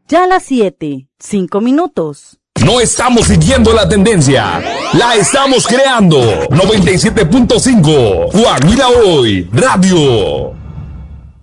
Ya a las 7, 5 minutos. No estamos siguiendo la tendencia, la estamos creando. 97.5, Coahuila Hoy, Radio.